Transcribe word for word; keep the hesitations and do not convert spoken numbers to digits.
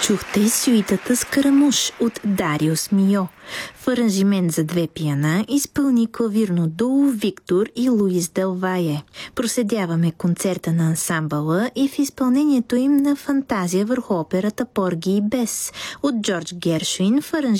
Чухте сюитата Скарамуш от Дариус Мийо. В аранжимент за две пиана изпълни клавирно дуо Виктор и Луис Дел Вае. Проследяваме концерта на ансамбъла и в изпълнението им на фантазия върху операта Порги и Бес от Джордж Гершуин в аранжимент